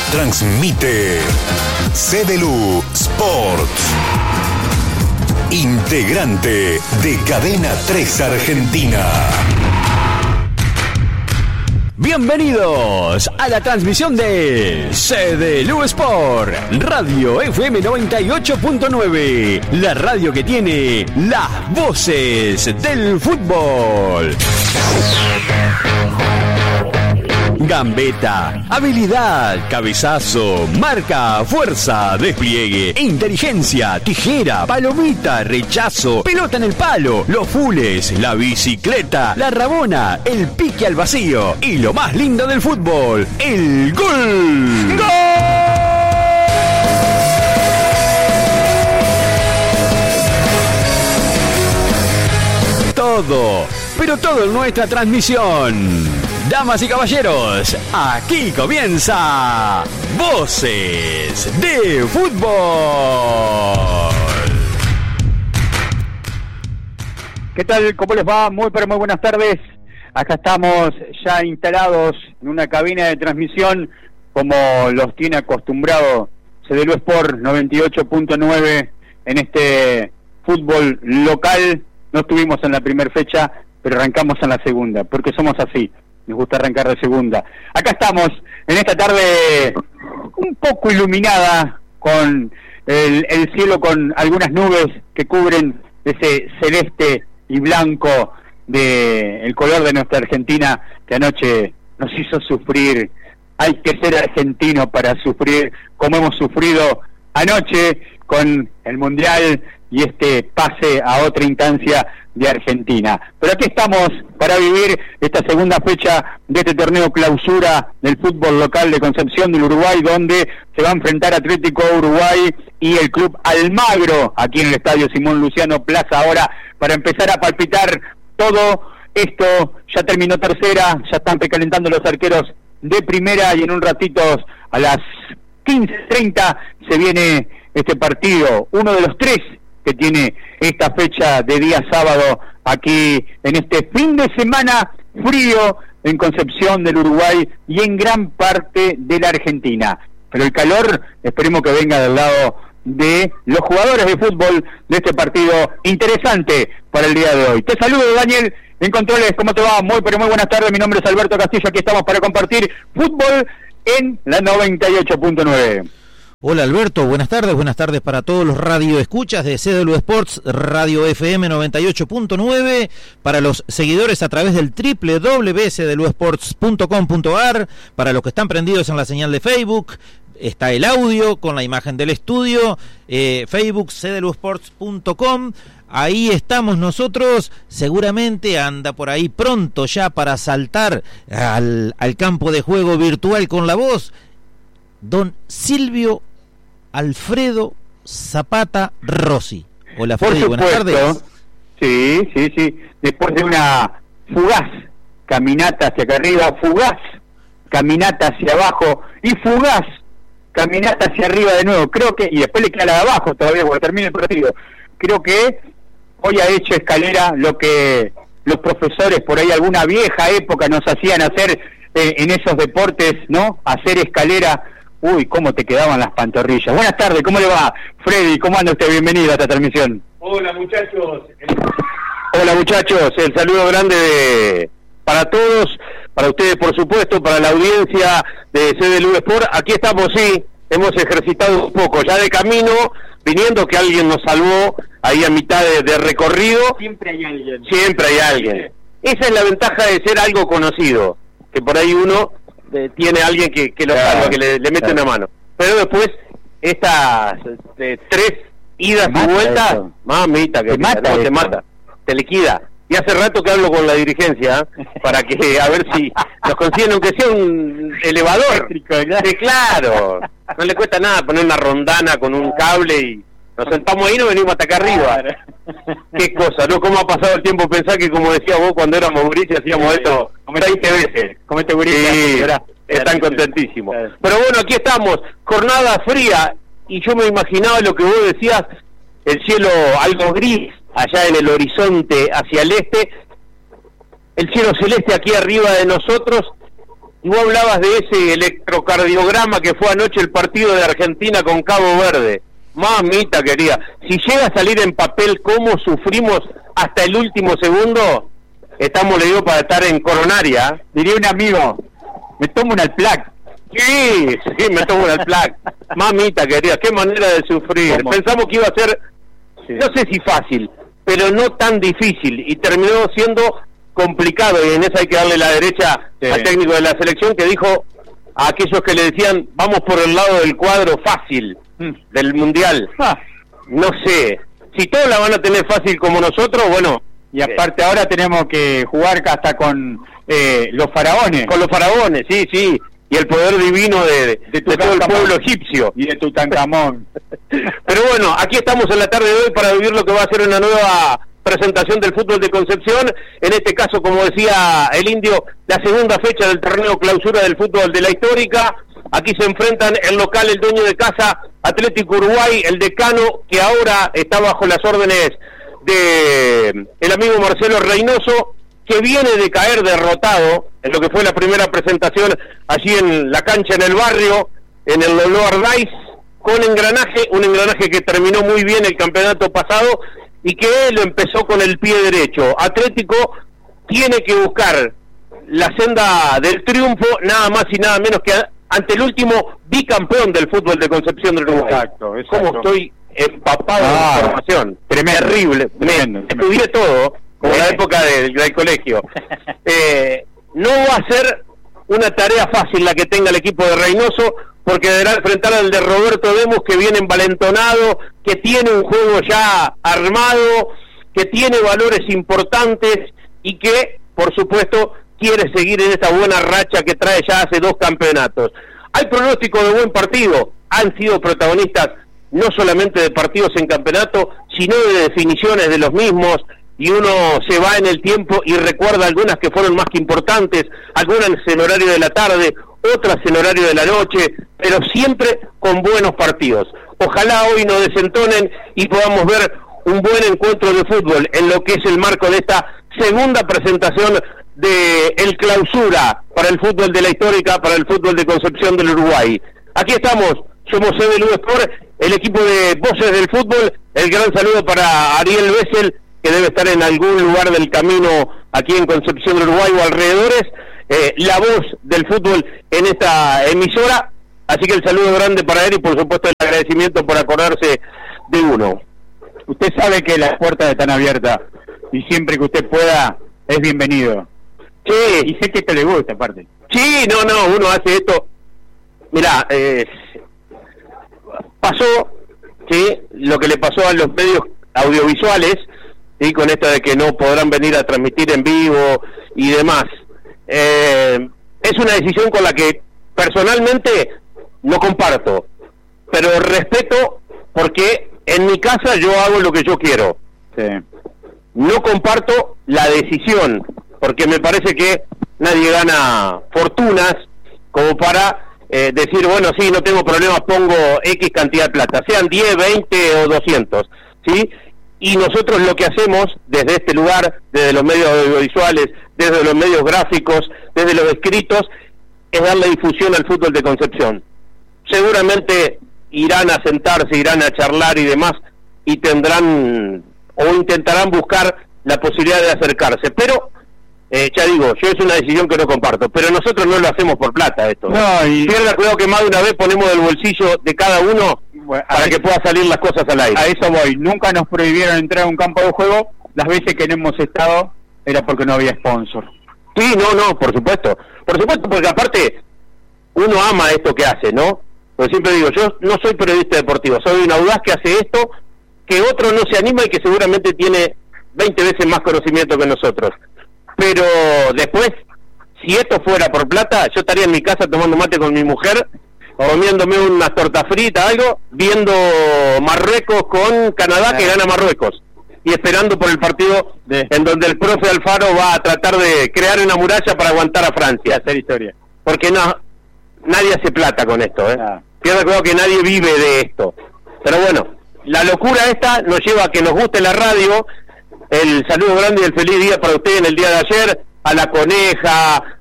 Transmite CDLU Sports. Integrante de Cadena 3 Argentina. Bienvenidos a la transmisión de CDLU Sport, Radio FM 98.9, la radio que tiene las voces del fútbol. Gambeta, habilidad, cabezazo, marca, fuerza, despliegue, inteligencia, tijera, palomita, rechazo, pelota en el palo, los fules, la bicicleta, la rabona, el pique al vacío y lo más lindo del fútbol, el gol. ¡Gol! Todo, pero todo en nuestra transmisión. Damas y caballeros, aquí comienza Voces de Fútbol. ¿Qué tal? ¿Cómo les va? Muy buenas tardes. Acá estamos ya instalados en una cabina de transmisión como los tiene acostumbrado CDLU Sport 98.9 en este fútbol local. No estuvimos en la primera fecha, pero arrancamos en la segunda, porque somos así. Nos gusta arrancar de segunda. Acá estamos, en esta tarde un poco iluminada, con el cielo con algunas nubes que cubren ese celeste y blanco el color de nuestra Argentina, que anoche nos hizo sufrir. Hay que ser argentino para sufrir como hemos sufrido anoche con el Mundial y este pase a otra instancia de Argentina. Pero aquí estamos para vivir esta segunda fecha de este torneo clausura del fútbol local de Concepción del Uruguay, donde se va a enfrentar Atlético Uruguay y el Club Almagro, aquí en el Estadio Simón Luciano Plaza, ahora para empezar a palpitar todo esto. Ya terminó tercera, ya están precalentando los arqueros de primera y en un ratito a las 15:30 se viene este partido, uno de los tres que tiene esta fecha de día sábado aquí en este fin de semana frío en Concepción del Uruguay y en gran parte de la Argentina. Pero el calor esperemos que venga del lado de los jugadores de fútbol de este partido interesante para el día de hoy. Te saludo, Daniel, en controles. ¿Cómo te va? Muy buenas tardes. Mi nombre es Alberto Castillo. Aquí estamos para compartir fútbol en la 98.9. Hola Alberto, buenas tardes para todos los radioescuchas de CDLU Sports, Radio FM 98.9, para los seguidores a través del www.cdlusports.com.ar, para los que están prendidos en la señal de Facebook, está el audio con la imagen del estudio, Facebook, cdlusports.com, ahí estamos nosotros, seguramente anda por ahí pronto ya para saltar al campo de juego virtual con la voz, don Silvio Alfredo Zapata Rossi. Hola Freddy, buenas tardes. Sí. Después de una fugaz caminata hacia acá arriba, fugaz caminata hacia abajo y fugaz caminata hacia arriba de nuevo. Creo que, y después le queda la de abajo todavía cuando termine el partido. Creo que hoy ha hecho escalera lo que los profesores por ahí alguna vieja época nos hacían hacer en esos deportes, ¿no? Hacer escalera. Uy, cómo te quedaban las pantorrillas. Buenas tardes, ¿cómo le va? Freddy, ¿cómo anda usted? Bienvenido a esta transmisión. Hola muchachos, el saludo grande para todos, para ustedes por supuesto, para la audiencia de CDLU Sport. Aquí estamos, sí, hemos ejercitado un poco, ya de camino, viniendo que alguien nos salvó ahí a mitad de recorrido. Siempre hay alguien. Esa es la ventaja de ser algo conocido, que por ahí uno tiene alguien que lo salva, que le mete una mano. Pero después, estas 3 idas y vueltas, mamita, que te mata, te liquida. Y hace rato que hablo con la dirigencia para que a ver si nos consiguen, aunque sea un elevador. Sí, claro, no le cuesta nada poner una rondana con un cable y nos sentamos ahí y nos venimos hasta acá arriba. Qué cosa, ¿no? ¿Cómo ha pasado el tiempo? Pensá que, como decías vos, cuando éramos gurises hacíamos esto 20 veces. Comete gurises. Están contentísimos. Pero bueno, aquí estamos, jornada fría, y yo me imaginaba lo que vos decías, el cielo algo gris, allá en el horizonte hacia el este, el cielo celeste aquí arriba de nosotros, y vos hablabas de ese electrocardiograma que fue anoche el partido de Argentina con Cabo Verde. Mamita querida, si llega a salir en papel cómo sufrimos hasta el último segundo, estamos, le digo, para estar en coronaria. Diría un amigo, me tomo un Alplac. Sí, me tomo un Alplac. Mamita querida, qué manera de sufrir. ¿Cómo? Pensamos que iba a ser, Sí. no sé si fácil, pero no tan difícil, y terminó siendo complicado, y en eso hay que darle la derecha Sí. al técnico de la selección, que dijo a aquellos que le decían, vamos por el lado del cuadro fácil del Mundial. No sé, si todos la van a tener fácil como nosotros, bueno. Y aparte ahora tenemos que jugar hasta con los faraones. Con los faraones, sí, y el poder divino de todo el pueblo egipcio. Y de Tutankamón. Pero bueno, aquí estamos en la tarde de hoy para vivir lo que va a ser una nueva presentación del fútbol de Concepción. En este caso, como decía el Indio, la segunda fecha del torneo clausura del fútbol de la Histórica. Aquí se enfrentan el local, el dueño de casa, Atlético Uruguay, el decano, que ahora está bajo las órdenes de el amigo Marcelo Reynoso, que viene de caer derrotado en lo que fue la primera presentación allí en la cancha en el barrio, en el Lolo Ardaiz, con engranaje, un engranaje que terminó muy bien el campeonato pasado y que lo empezó con el pie derecho. Atlético tiene que buscar la senda del triunfo, nada más y nada menos que ante el último bicampeón del fútbol de Concepción del Uruguay. Exacto. ¿Cómo estoy empapado de información? Tremendo. Terrible. Tremendo. Estudié todo, como la época del colegio. No va a ser una tarea fácil la que tenga el equipo de Reynoso, porque deberá enfrentar al de Roberto Demus, que viene envalentonado, que tiene un juego ya armado, que tiene valores importantes y que, por supuesto, quiere seguir en esta buena racha que trae ya hace 2 campeonatos. Hay pronóstico de buen partido, han sido protagonistas no solamente de partidos en campeonato, sino de definiciones de los mismos, y uno se va en el tiempo y recuerda algunas que fueron más que importantes, algunas en horario de la tarde, otras en horario de la noche, pero siempre con buenos partidos. Ojalá hoy nos desentonen y podamos ver un buen encuentro de fútbol en lo que es el marco de esta segunda presentación de el clausura para el fútbol de la Histórica, para el fútbol de Concepción del Uruguay. Aquí estamos, somos CDLU Sport, el equipo de Voces del Fútbol. El gran saludo para Ariel Bessel, que debe estar en algún lugar del camino aquí en Concepción del Uruguay o alrededores, la voz del fútbol en esta emisora. Así que el saludo grande para él y por supuesto el agradecimiento por acordarse de uno. Usted sabe que las puertas están abiertas y siempre que usted pueda es bienvenido. Sí, Y sé que te le gusta aparte. sí, no, uno hace esto. Mirá, pasó, ¿sí?, lo que le pasó a los medios audiovisuales, ¿sí?, con esto de que no podrán venir a transmitir en vivo y demás. Es una decisión con la que personalmente no comparto, pero respeto, porque en mi casa yo hago lo que yo quiero. Sí. No comparto la decisión, porque me parece que nadie gana fortunas como para decir, bueno, sí, no tengo problema, pongo X cantidad de plata, sean 10, 20 o 200, ¿sí? Y nosotros lo que hacemos desde este lugar, desde los medios audiovisuales, desde los medios gráficos, desde los escritos, es darle difusión al fútbol de Concepción. Seguramente irán a sentarse, irán a charlar y demás, y tendrán o intentarán buscar la posibilidad de acercarse, pero ya digo, yo es una decisión que no comparto, pero nosotros no lo hacemos por plata esto. No, y Pierda cuidado que más de una vez ponemos del bolsillo de cada uno bueno, para que pueda salir las cosas al aire. a eso voy. Nunca nos prohibieron entrar a un campo de juego. Las veces que no hemos estado era porque no había sponsor. Sí, no, por supuesto, porque aparte uno ama esto que hace, ¿no? Porque siempre digo, yo no soy periodista deportivo, soy un audaz que hace esto, que otro no se anima y que seguramente tiene 20 veces más conocimiento que nosotros. Pero después, si esto fuera por plata, yo estaría en mi casa tomando mate con mi mujer, comiéndome unas tortas fritas, algo, viendo Marruecos con Canadá, que gana Marruecos, y esperando por el partido en donde el profe Alfaro va a tratar de crear una muralla para aguantar a Francia. Hacer historia. Porque no, nadie hace plata con esto, Ah. Pierda cuidado que nadie vive de esto. Pero bueno, la locura esta nos lleva a que nos guste la radio. El saludo grande y el feliz día para usted en el día de ayer, a la Coneja,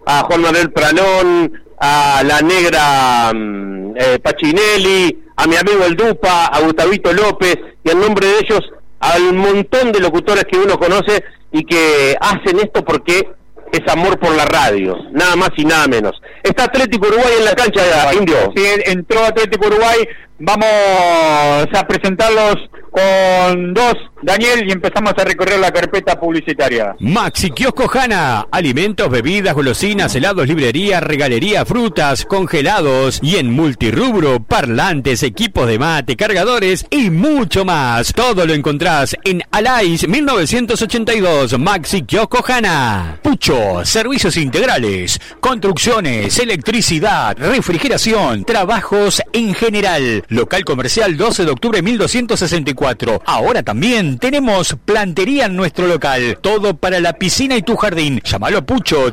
a Juan Manuel Pranón, a la negra Pachinelli, a mi amigo El Dupa, a Gustavito López, y en nombre de ellos al montón de locutores que uno conoce y que hacen esto porque es amor por la radio, nada más y nada menos. Está Atlético Uruguay en la cancha de Indio. Sí, entró Atlético Uruguay. Vamos a presentarlos con dos, Daniel, y empezamos a recorrer la carpeta publicitaria. Maxi Kiosco Hanna, alimentos, bebidas, golosinas, helados, librería, regalería, frutas, congelados y en multirrubro, parlantes, equipos de mate, cargadores y mucho más. Todo lo encontrás en Alais 1982, Maxi Kiosco Hanna. Pucho, servicios integrales, construcciones, electricidad, refrigeración, trabajos en general. Local comercial 12 de octubre 1264. Ahora también tenemos plantería en nuestro local. Todo para la piscina y tu jardín. Llámalo a Pucho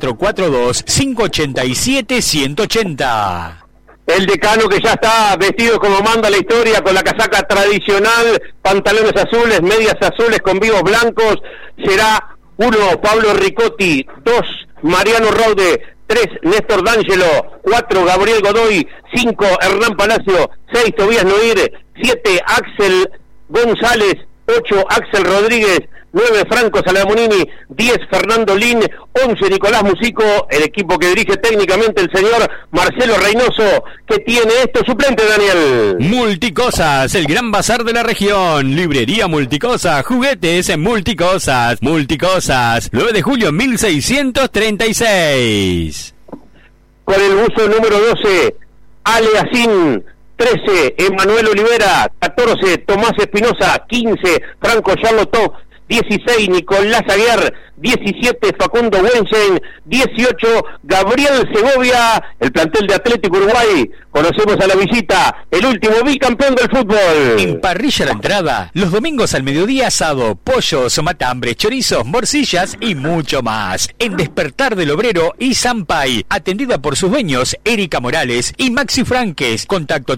3442-587-180. El decano que ya está vestido como manda la historia, con la casaca tradicional, pantalones azules, medias azules con vivos blancos. Será 1, Pablo Ricotti, 2, Mariano Raude, 3, Néstor D'Angelo, 4, Gabriel Godoy, 5, Hernán Palacio, 6, Tobías Noir, 7, Axel González, 8, Axel Rodríguez, 9, Franco Salamonini, 10, Fernando Lin, 11, Nicolás Musico, el equipo que dirige técnicamente el señor Marcelo Reynoso, que tiene esto suplente, Daniel. Multicosas, el gran bazar de la región. Librería Multicosas, juguetes en Multicosas. Multicosas, 9 de julio 1636. Con el buzo número 12, Ale Asín, 13, Emanuel Olivera, 14, Tomás Espinosa, 15, Franco Charlotov, 16, Nicolás Aguiar, 17, Facundo Wensen, 18, Gabriel Segovia, el plantel de Atlético Uruguay. Conocemos a la visita, el último bicampeón del fútbol. En parrilla la entrada, los domingos al mediodía asado, pollos, matambre, chorizos, morcillas y mucho más. En Despertar del Obrero y Sampay, atendida por sus dueños Erika Morales y Maxi Franques. Contacto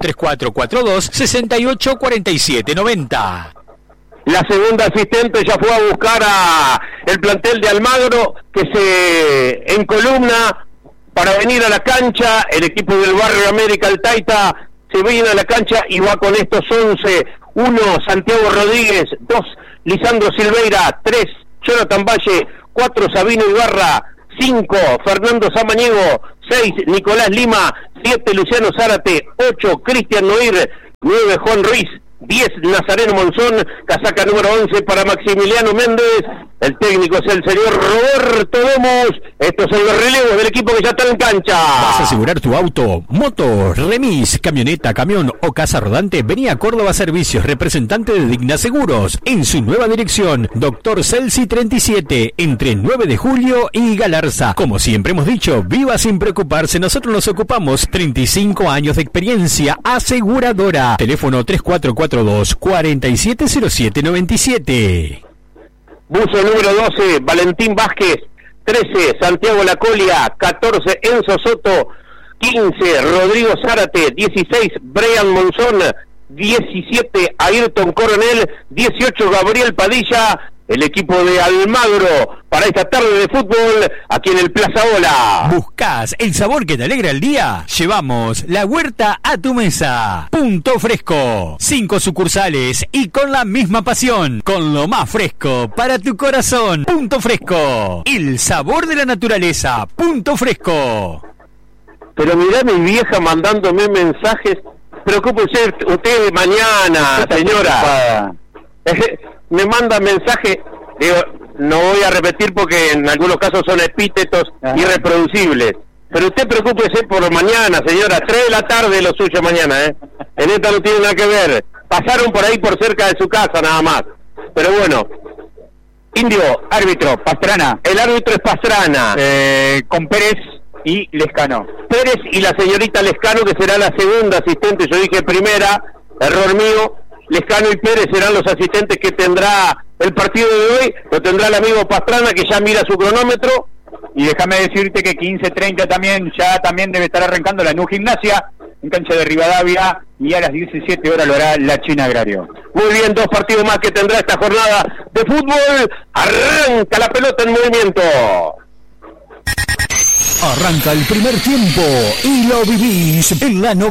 3442-684790. La segunda asistente ya fue a buscar a el plantel de Almagro, que se encolumna para venir a la cancha. El equipo del Barrio América, el Taita, se viene a la cancha y va con estos 11. 1, Santiago Rodríguez. 2, Lisandro Silveira. 3, Jonathan Valle. 4, Sabino Ibarra. 5, Fernando Samaniego. 6, Nicolás Lima. 7, Luciano Zárate. 8, Cristian Noir. 9, Juan Ruiz. 10, Nazareno Monzón, casaca número 11 para Maximiliano Méndez. El técnico es el señor Roberto Domus. Estos son los relevos del equipo que ya está en cancha. ¿Vas a asegurar tu auto, moto, remis, camioneta, camión o casa rodante? Vení a Córdoba Servicios, representante de Digna Seguros. En su nueva dirección, Dr. Celsi 37, entre 9 de julio y Galarza. Como siempre hemos dicho, viva sin preocuparse, nosotros nos ocupamos. 35 años de experiencia aseguradora. Teléfono 3442-470797. Buzo número 12, Valentín Vázquez. 13, Santiago Lacolia. 14, Enzo Soto. 15, Rodrigo Zárate. 16, Brian Monzón. 17, Ayrton Coronel. 18, Gabriel Padilla. El equipo de Almagro para esta tarde de fútbol aquí en el Plaza Ola. ¿Buscás el sabor que te alegra el día? Llevamos la huerta a tu mesa. Punto Fresco. 5 sucursales y con la misma pasión. Con lo más fresco para tu corazón. Punto Fresco. El sabor de la naturaleza. Punto Fresco. Pero mirá mi vieja mandándome mensajes. Preocúpese usted mañana, señora. Me manda mensaje, digo, no voy a repetir porque en algunos casos son epítetos irreproducibles, pero usted preocúpese por mañana, señora. 3 de la tarde lo suyo mañana, en esta no tiene nada que ver. Pasaron por ahí por cerca de su casa nada más, pero bueno. Indio, árbitro, Pastrana. El árbitro es Pastrana, Con Pérez y Lescano. Pérez y la señorita Lescano, que será la segunda asistente. Yo dije primera, error mío. Lescano y Pérez serán los asistentes que tendrá el partido de hoy. Lo tendrá el amigo Pastrana, que ya mira su cronómetro. Y déjame decirte que 15:30 también debe estar arrancando la Nu Gimnasia en cancha de Rivadavia, y a las 17 horas lo hará la China Agrario. Muy bien, 2 partidos más que tendrá esta jornada de fútbol. Arranca la pelota en movimiento. Arranca el primer tiempo y lo vivís en la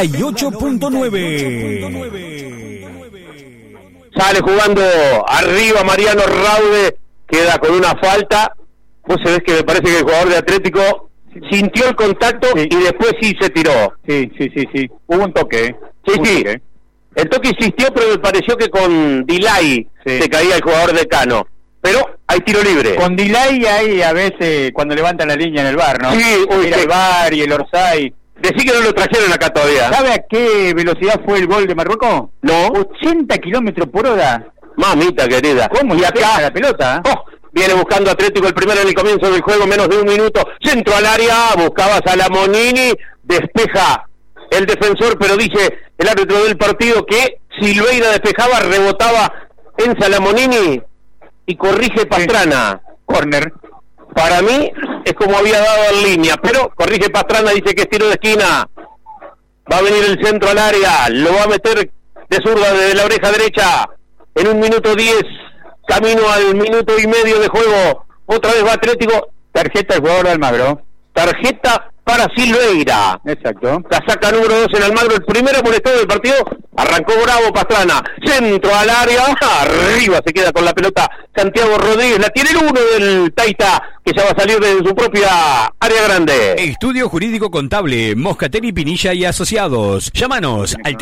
98.9. Sale jugando arriba Mariano Raude, queda con una falta. Vos sabés que me parece que el jugador de Atlético sintió el contacto y después sí se tiró. Sí. Hubo un toque. Sí. El toque insistió, pero me pareció que con delay se caía el jugador de Cano. Pero hay tiro libre. Con delay hay a veces cuando levantan la línea en el VAR, ¿no? Sí, el VAR y el Orsay. Decí que no lo trajeron acá todavía. ¿Sabe a qué velocidad fue el gol de Marruecos? No. 80 kilómetros por hora. Mamita querida. ¿Cómo? Y acá la pelota. Viene buscando Atlético el primero en el comienzo del juego, menos de un minuto. Centro al área, buscaba Salamonini, despeja el defensor, pero dice el árbitro del partido que Silveira despejaba, rebotaba en Salamonini y corrige Pastrana. Corner. Para mí es como había dado en línea, pero corrige Pastrana, dice que es tiro de esquina. Va a venir el centro al área, lo va a meter de zurda desde la oreja derecha. En 1 minuto 10, camino al minuto y medio de juego. Otra vez va Atlético. Tarjeta del jugador de Almagro. Tarjeta para Silveira. Exacto. La saca número 2 en Almagro. El primero amonestado del partido. Arrancó bravo Pastrana. Centro al área. Arriba se queda con la pelota Santiago Rodríguez. La tiene el 1 del Taita, que ya va a salir de su propia área grande. Estudio Jurídico Contable, Moscatelli, Pinilla y Asociados. Llámanos al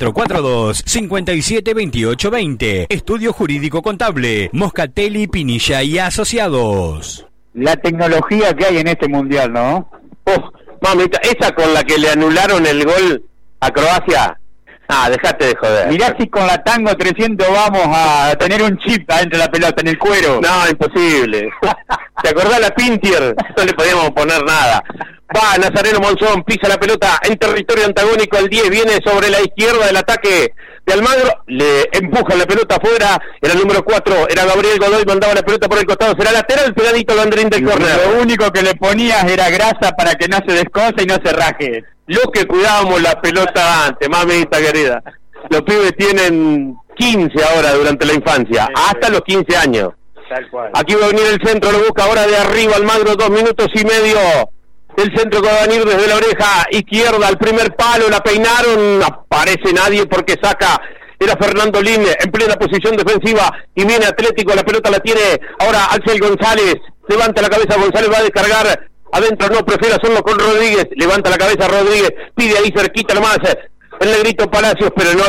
3442-572820. Estudio Jurídico Contable, Moscatelli, Pinilla y Asociados. La tecnología que hay en este mundial, ¿no? Mamita, esa con la que le anularon el gol a Croacia. Dejate de joder. Mirá si con la Tango 300 vamos a tener un chip adentro de la pelota, en el cuero. No, imposible. ¿Te acordás la Pintier? No le podíamos poner nada. Va Nazareno Monzón, pisa la pelota en territorio antagónico, el 10 viene sobre la izquierda del ataque de Almagro, le empuja la pelota afuera, era el número 4, era Gabriel Godoy, mandaba la pelota por el costado, será lateral, pegadito al Andrín del córner. Lo único que le ponías era grasa para que no se descose y no se raje. Lo que cuidábamos la pelota antes, mamita querida. Los pibes tienen 15 ahora durante la infancia, hasta los 15 años. Tal cual. Aquí va a venir el centro, lo busca ahora de arriba Almagro, 2 minutos y medio. El centro que va a venir desde la oreja izquierda al primer palo, la peinaron, no aparece nadie porque saca, era Fernando Lin en plena posición defensiva y viene Atlético, la pelota la tiene ahora Axel González, levanta la cabeza González, va a descargar, adentro no, prefiere hacerlo con Rodríguez, levanta la cabeza Rodríguez, pide ahí cerquita nomás, el negrito Palacios, pero no